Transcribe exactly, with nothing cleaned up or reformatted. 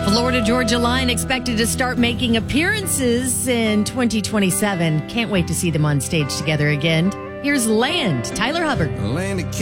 Florida Georgia Line expected to start making appearances in twenty twenty-seven. Can't wait to see them on stage together again. Here's Land, Tyler Hubbard. Land